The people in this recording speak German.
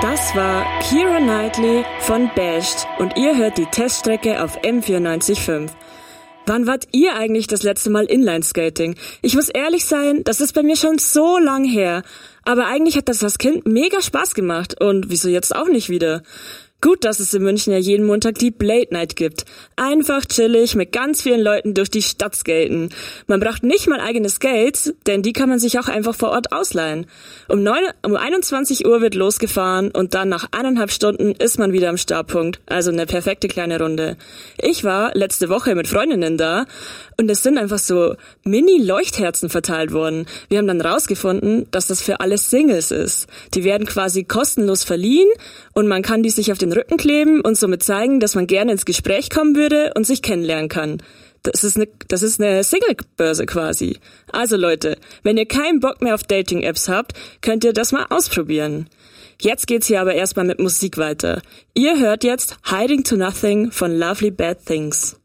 Das war Keira Knightley von Bashed und ihr hört die Teststrecke auf M94.5. Wann wart ihr eigentlich das letzte Mal Inlineskating? Ich muss ehrlich sein, das ist bei mir schon so lang her. Aber eigentlich hat das als Kind mega Spaß gemacht und wieso jetzt auch nicht wieder? Gut, dass es in München ja jeden Montag die Blade Night gibt. Einfach chillig mit ganz vielen Leuten durch die Stadt skaten. Man braucht nicht mal eigene Skates, denn die kann man sich auch einfach vor Ort ausleihen. Um 21 Uhr wird losgefahren und dann nach 1,5 Stunden ist man wieder am Startpunkt. Also eine perfekte kleine Runde. Ich war letzte Woche mit Freundinnen da und es sind einfach so Mini-Leuchtherzen verteilt worden. Wir haben dann rausgefunden, dass das für alle Singles ist. Die werden quasi kostenlos verliehen und man kann die sich auf den Rücken kleben und somit zeigen, dass man gerne ins Gespräch kommen würde und sich kennenlernen kann. Das ist eine Single-Börse quasi. Also Leute, wenn ihr keinen Bock mehr auf Dating-Apps habt, könnt ihr das mal ausprobieren. Jetzt geht's hier aber erstmal mit Musik weiter. Ihr hört jetzt Hiding to Nothing von Lovely Bad Things.